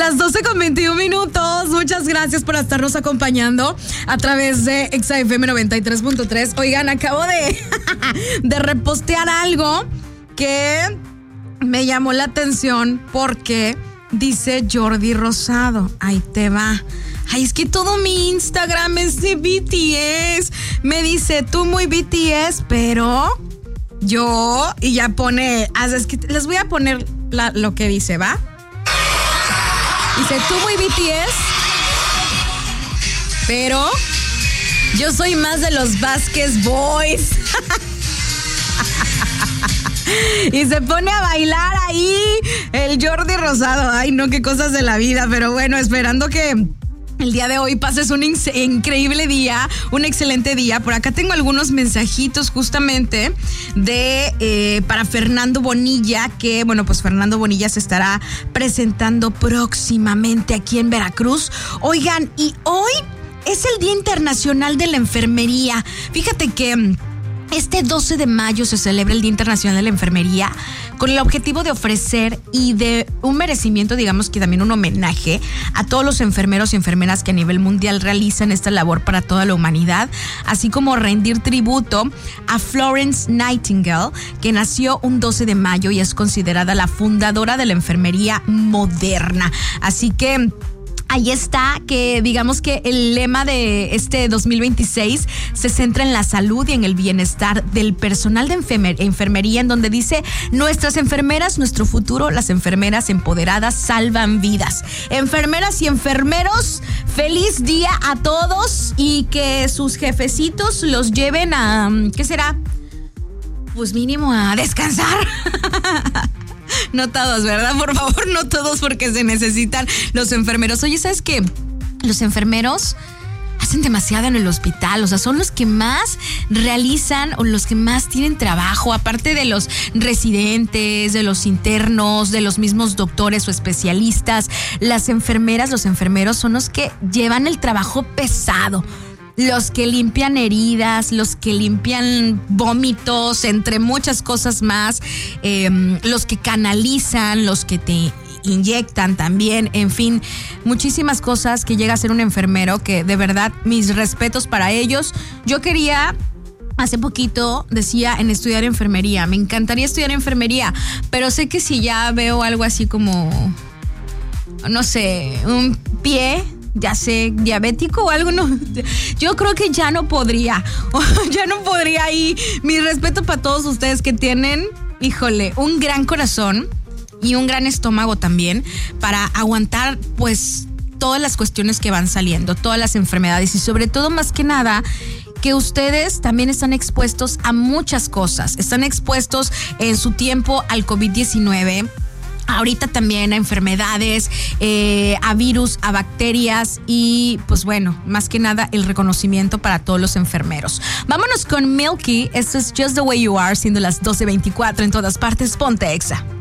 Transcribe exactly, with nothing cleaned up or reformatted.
las doce con veintiún minutos. Muchas gracias por estarnos acompañando a través de Exa F M noventa y tres punto tres. Oigan, acabo de, de repostear algo que me llamó la atención porque dice Jordi Rosado. Ahí te va. Ay, es que todo mi Instagram es de B T S. Me dice, tú muy B T S, pero yo... Y ya pone... Es que les voy a poner la, lo que dice, ¿va? Dice, tú muy B T S, pero yo soy más de los Vázquez Boys. Y se pone a bailar ahí el Jordi Rosado. Ay, no, qué cosas de la vida. Pero bueno, esperando que el día de hoy pases un in- increíble día, un excelente día. Por acá tengo algunos mensajitos justamente de eh, para Fernando Bonilla, que bueno, pues Fernando Bonilla se estará presentando próximamente aquí en Veracruz. Oigan, y hoy es el Día Internacional de la Enfermería. Fíjate que este doce de mayo se celebra el Día Internacional de la Enfermería con el objetivo de ofrecer y de un merecimiento, digamos que también un homenaje a todos los enfermeros y enfermeras que a nivel mundial realizan esta labor para toda la humanidad, así como rendir tributo a Florence Nightingale, que nació un doce de mayo y es considerada la fundadora de la enfermería moderna. Así que ahí está, que digamos que el lema de este dos mil veintiséis se centra en la salud y en el bienestar del personal de enfermer- enfermería, en donde dice, nuestras enfermeras, nuestro futuro, las enfermeras empoderadas salvan vidas. Enfermeras y enfermeros, feliz día a todos y que sus jefecitos los lleven a, ¿qué será? Pues mínimo a descansar. No todos, ¿verdad? Por favor, no todos, porque se necesitan los enfermeros. Oye, ¿sabes qué? Los enfermeros hacen demasiado en el hospital, o sea, son los que más realizan o los que más tienen trabajo, aparte de los residentes, de los internos, de los mismos doctores o especialistas. Las enfermeras, los enfermeros son los que llevan el trabajo pesado. Los que limpian heridas, los que limpian vómitos, entre muchas cosas más, eh, los que canalizan, los que te inyectan también, en fin, muchísimas cosas que llega a ser un enfermero, que de verdad mis respetos para ellos. Yo quería... Hace poquito decía en estudiar enfermería, me encantaría estudiar enfermería, pero sé que si ya veo algo así como, no sé, un pie... ya sé, diabético o algo, no, yo creo que ya no podría, ya no podría. Y mi respeto para todos ustedes que tienen, híjole, un gran corazón y un gran estómago también para aguantar pues todas las cuestiones que van saliendo, todas las enfermedades y sobre todo, más que nada, que ustedes también están expuestos a muchas cosas, están expuestos en su tiempo al covid diecinueve, ahorita también a enfermedades, eh, a virus, a bacterias y pues bueno, más que nada el reconocimiento para todos los enfermeros. Vámonos con Milky, esto es Just the Way You Are, siendo las doce veinticuatro en todas partes, ponte Exa.